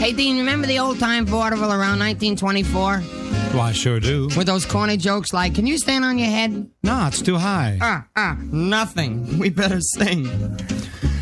Hey, Dean, remember the old-time vaudeville around 1924? Well, I sure do. With those corny jokes like, can you stand on your head? No, it's too high. Nothing. We better sing.